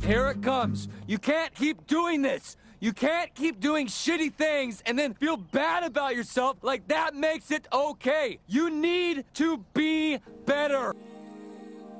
Here it comes. You can't keep doing this. You can't keep doing shitty things and then feel bad about yourself like that makes it okay. You need to be better.